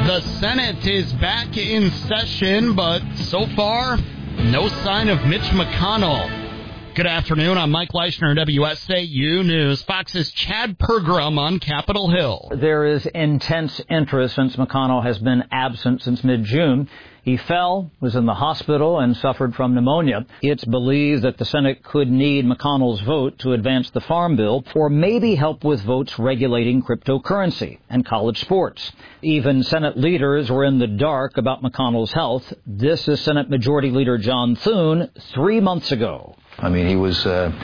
The Senate is back in session, but so far, no sign of Mitch McConnell. Good afternoon. I'm Mike Leishner, WSAU News. Fox's Chad Pergram on Capitol Hill. There is intense interest since McConnell has been absent since mid-June. He fell, was in the hospital, and suffered from pneumonia. It's believed that the Senate could need McConnell's vote to advance the Farm Bill or maybe help with votes regulating cryptocurrency and college sports. Even Senate leaders were in the dark about McConnell's health. This is Senate Majority Leader John Thune 3 months ago. I mean, he was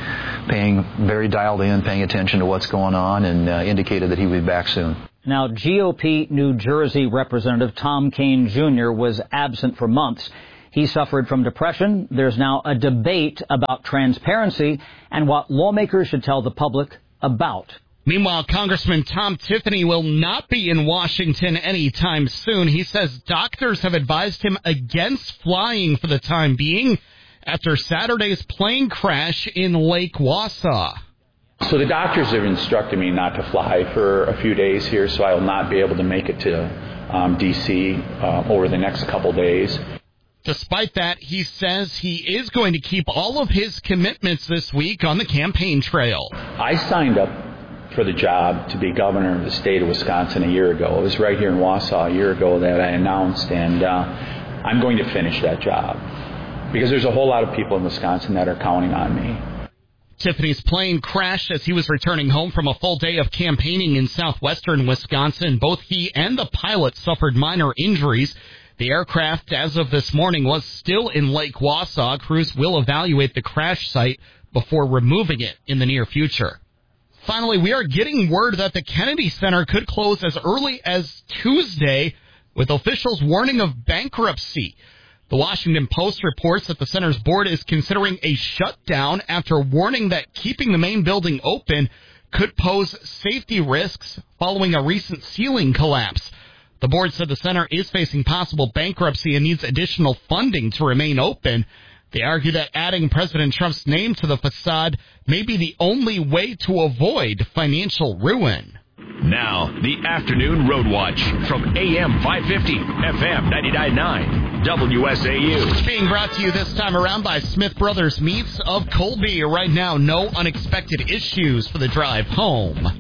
very dialed in, paying attention to what's going on, and indicated that he would be back soon. Now, GOP New Jersey Representative Tom Kean Jr. was absent for months. He suffered from depression. There's now a debate about transparency and what lawmakers should tell the public about. Meanwhile, Congressman Tom Tiffany will not be in Washington anytime soon. He says doctors have advised him against flying for the time being after Saturday's plane crash in Lake Wausau. So the doctors have instructed me not to fly for a few days here, so I will not be able to make it to D.C. Over the next couple days. Despite that, he says he is going to keep all of his commitments this week on the campaign trail. I signed up for the job to be governor of the state of Wisconsin a year ago. It was right here in Wausau a year ago that I announced, and I'm going to finish that job because there's a whole lot of people in Wisconsin that are counting on me. Tiffany's plane crashed as he was returning home from a full day of campaigning in southwestern Wisconsin. Both he and the pilot suffered minor injuries. The aircraft, as of this morning, was still in Lake Wausau. Crews will evaluate the crash site before removing it in the near future. Finally, we are getting word that the Kennedy Center could close as early as Tuesday, with officials warning of bankruptcy. The Washington Post reports that the center's board is considering a shutdown after warning that keeping the main building open could pose safety risks following a recent ceiling collapse. The board said the center is facing possible bankruptcy and needs additional funding to remain open. They argue that adding President Trump's name to the facade may be the only way to avoid financial ruin. Now, the Afternoon Road Watch from AM 550, FM 99.9, WSAU. It's being brought to you this time around by Smith Brothers Meats of Colby. Right now, no unexpected issues for the drive home.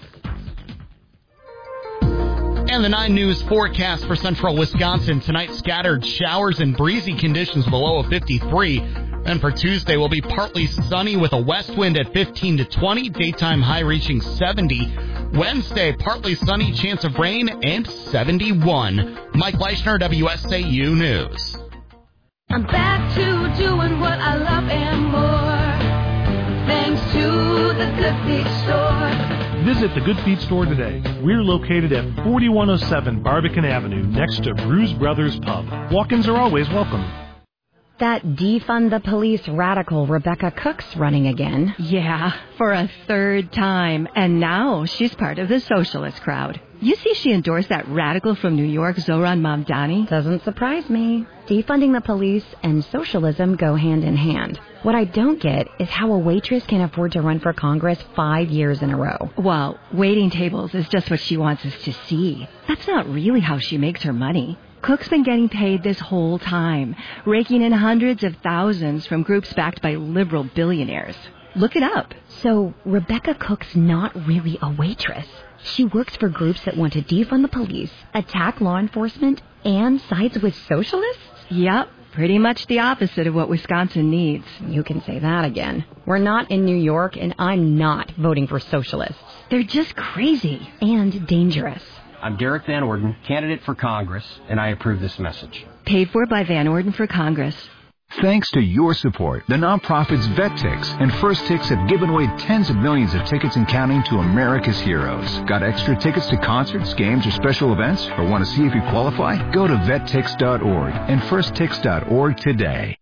And the 9 News forecast for central Wisconsin. Tonight, scattered showers and breezy conditions below a 53. And for Tuesday, will be partly sunny with a west wind at 15 to 20, daytime high reaching 70. Wednesday, partly sunny, chance of rain, and 71. Mike Leishner, WSAU News. I'm back to doing what I love and more, thanks to the Good Feet Store. Visit the Good Feet Store today. We're located at 4107 Barbican Avenue, next to Brews Brothers Pub. Walk-ins are always welcome. That defund the police radical Rebecca Cook's running again. Yeah, for a third time. And now she's part of the socialist crowd. You see she endorsed that radical from New York, Zohran Mamdani? Doesn't surprise me. Defunding the police and socialism go hand in hand. What I don't get is how a waitress can afford to run for Congress 5 years in a row. Well, waiting tables is just what she wants us to see. That's not really how she makes her money. Cook's been getting paid this whole time, raking in hundreds of thousands from groups backed by liberal billionaires. Look it up. So Rebecca Cook's not really a waitress. She works for groups that want to defund the police, attack law enforcement, and sides with socialists? Yep, pretty much the opposite of what Wisconsin needs. You can say that again. We're not in New York, and I'm not voting for socialists. They're just crazy. And dangerous. I'm Derek Van Orden, candidate for Congress, and I approve this message. Paid for by Van Orden for Congress. Thanks to your support, the nonprofits VetTix and First Tix have given away tens of millions of tickets and counting to America's heroes. Got extra tickets to concerts, games, or special events? Or want to see if you qualify? Go to vettix.org and firsttix.org today.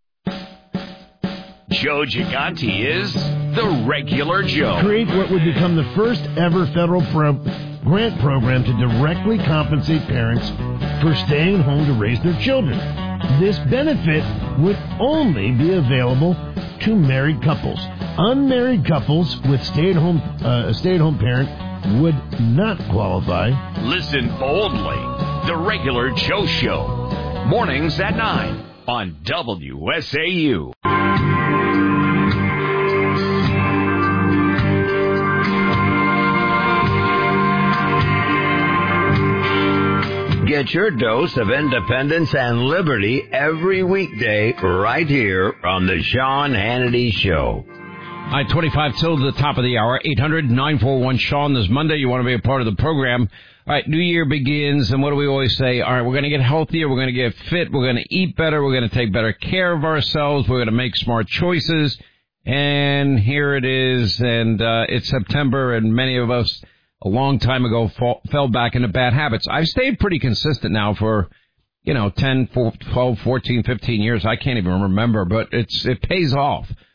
Joe Gigante is the Regular Joe. Create what would become the first ever federal grant program to directly compensate parents for staying home to raise their children. This benefit would only be available to married couples. Unmarried couples with a stay-at-home parent would not qualify. Listen boldly. The Regular Joe Show. Mornings at 9 on WSAU. Get your dose of independence and liberty every weekday right here on the Sean Hannity Show. All right, 25 till the top of the hour, 800-941-SEAN. This Monday, you want to be a part of the program. All right, New Year begins, and what do we always say? All right, we're going to get healthier, we're going to get fit, we're going to eat better, we're going to take better care of ourselves, we're going to make smart choices, and here it is, and it's September, and many of us a long time ago fell back into bad habits. I've stayed pretty consistent now for, 10, 12, 14, 15 years. I can't even remember, but it pays off.